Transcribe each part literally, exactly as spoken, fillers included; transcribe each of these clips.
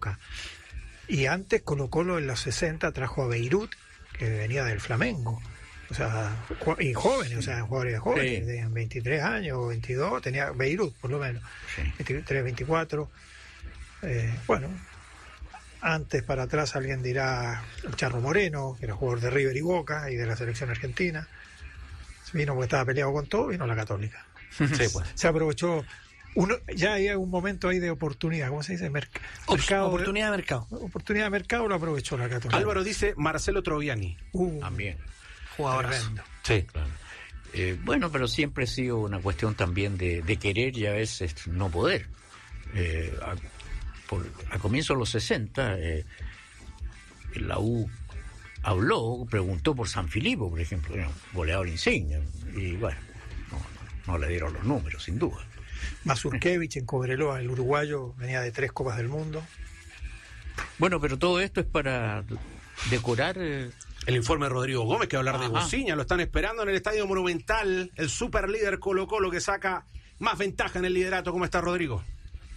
Boca. Y antes Colo-Colo en los sesenta trajo a Beirut, que venía del Flamengo. O sea, y jóvenes, o sea, jugadores jóvenes, sí. Tenían veintitrés años o veintidós, tenía Beirut por lo menos, sí. veintitrés, veinticuatro. Eh, bueno, antes para atrás alguien dirá el Charro Moreno, que era jugador de River y Boca y de la selección argentina. Vino porque estaba peleado con todo, vino la Católica. Sí, pues. Se aprovechó. Uno, ya hay un momento ahí de oportunidad, ¿cómo se dice? Merc- mercado, oportunidad de mercado. Oportunidad de mercado lo aprovechó la Católica. Álvaro dice Marcelo Troviani. Uh, también. Jugadorazo. Sí, claro. Eh, bueno, pero siempre ha sido una cuestión también de, de querer y a veces no poder. Eh, a, por, a comienzos de los sesenta, eh, la U habló, preguntó por San Filipo, por ejemplo, era un goleador insignia, y bueno, no, no, no le dieron los números, sin duda. Mazurkevich en Cobreloa, el uruguayo, venía de tres Copas del Mundo. Bueno, pero todo esto es para decorar... Eh, el informe de Rodrigo Gómez, que va a hablar Ajá. de Bociña, lo están esperando en el Estadio Monumental, el super líder Colo-Colo que saca más ventaja en el liderato. ¿Cómo está, Rodrigo?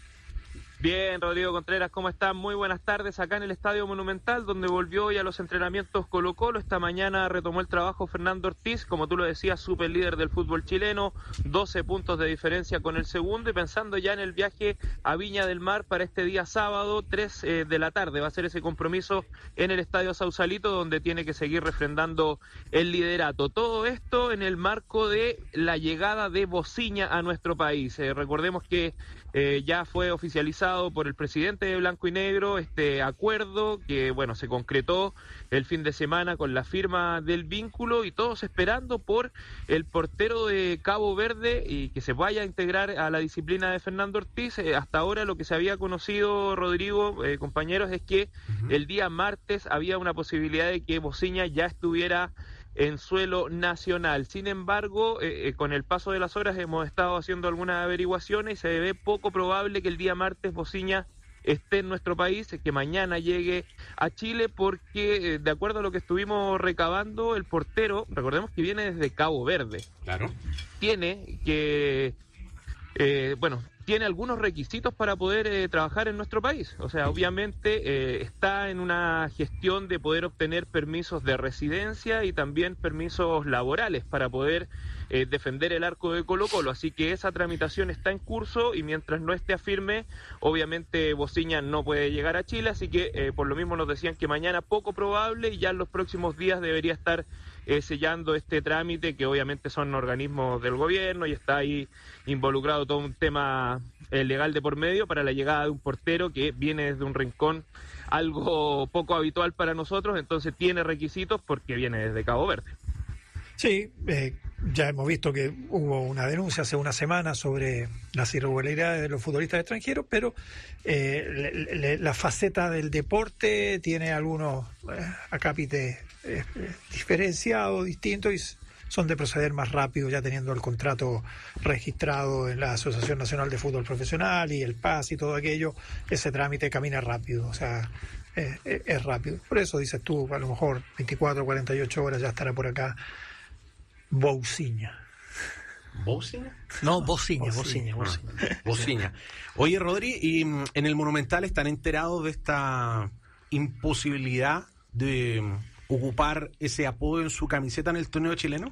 Bien, Rodrigo Contreras, ¿cómo están? Muy buenas tardes acá en el Estadio Monumental, donde volvió hoy a los entrenamientos Colo-Colo. Esta mañana retomó el trabajo Fernando Ortiz, como tú lo decías, super líder del fútbol chileno, doce puntos de diferencia con el segundo, y pensando ya en el viaje a Viña del Mar para este día sábado, tres eh, de la tarde. Va a ser ese compromiso en el Estadio Sausalito, donde tiene que seguir refrendando el liderato. Todo esto en el marco de la llegada de Bociña a nuestro país. Eh, recordemos que eh, ya fue oficializado por el presidente de Blanco y Negro este acuerdo que, bueno, se concretó el fin de semana con la firma del vínculo, y todos esperando por el portero de Cabo Verde y que se vaya a integrar a la disciplina de Fernando Ortiz. Eh, hasta ahora lo que se había conocido, Rodrigo, eh, compañeros, es que uh-huh. el día martes había una posibilidad de que Bociña ya estuviera en suelo nacional. Sin embargo, eh, eh, con el paso de las horas hemos estado haciendo algunas averiguaciones y se ve poco probable que el día martes Bociña esté en nuestro país, que mañana llegue a Chile, porque eh, de acuerdo a lo que estuvimos recabando, el portero, recordemos que viene desde Cabo Verde. Claro. Tiene que, eh, bueno, tiene algunos requisitos para poder eh, trabajar en nuestro país. O sea, obviamente eh, está en una gestión de poder obtener permisos de residencia y también permisos laborales para poder eh, defender el arco de Colo-Colo. Así que esa tramitación está en curso, y mientras no esté a firme, obviamente Bociña no puede llegar a Chile. Así que eh, por lo mismo nos decían que mañana poco probable, y ya en los próximos días debería estar eh, sellando este trámite, que obviamente son organismos del gobierno y está ahí involucrado todo un tema eh, legal de por medio para la llegada de un portero que viene desde un rincón algo poco habitual para nosotros. Entonces tiene requisitos porque viene desde Cabo Verde. Sí, eh, ya hemos visto que hubo una denuncia hace una semana sobre las irregularidades de los futbolistas extranjeros, pero eh, le, le, la faceta del deporte tiene algunos eh, acápites eh, diferenciados, distintos, y son de proceder más rápido, ya teniendo el contrato registrado en la Asociación Nacional de Fútbol Profesional y el P A S y todo aquello. Ese trámite camina rápido, o sea, eh, eh, es rápido. Por eso dices tú, a lo mejor veinticuatro, cuarenta y ocho horas ya estará por acá Bociña. ¿Bociña? No, Bociña, Bociña, Bociña. Ah, Bociña. Oye, Rodri, ¿y en el Monumental están enterados de esta imposibilidad de ocupar ese apodo en su camiseta en el torneo chileno?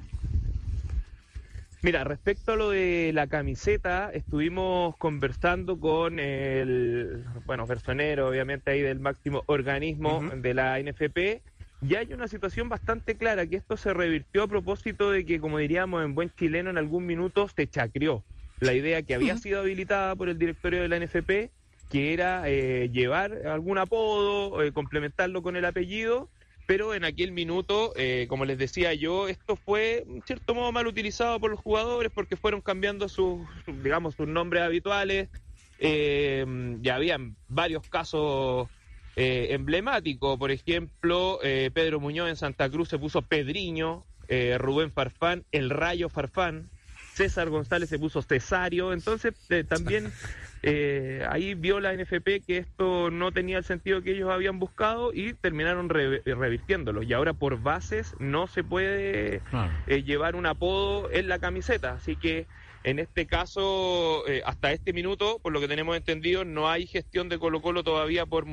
Mira, respecto a lo de la camiseta, estuvimos conversando con el, bueno, personero, obviamente, ahí del máximo organismo uh-huh. de la N F P. Ya hay una situación bastante clara, que esto se revirtió a propósito de que, como diríamos en buen chileno, en algún minuto se chacreó la idea que había sido habilitada por el directorio de la N F P, que era eh, llevar algún apodo, eh, complementarlo con el apellido, pero en aquel minuto, eh, como les decía yo, esto fue en cierto modo mal utilizado por los jugadores porque fueron cambiando sus, digamos, sus nombres habituales. Eh, ya habían varios casos eh, emblemáticos, por ejemplo, eh, Pedro Muñoz en Santa Cruz se puso Pedriño, eh, Rubén Farfán, el Rayo Farfán, César González se puso Cesario. Entonces eh, también eh, ahí vio la N F P que esto no tenía el sentido que ellos habían buscado y terminaron re- revirtiéndolo, y ahora por bases no se puede eh, llevar un apodo en la camiseta. Así que en este caso, eh, hasta este minuto, por lo que tenemos entendido, no hay gestión de Colo-Colo todavía por